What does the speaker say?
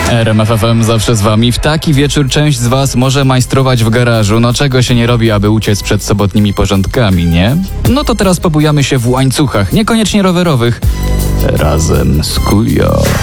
RMF FM zawsze z wami. W taki wieczór część z was może majstrować w garażu. No czego się nie robi, aby uciec przed sobotnimi porządkami, nie? No to teraz pobujamy się w łańcuchach, niekoniecznie rowerowych, razem z Kujo.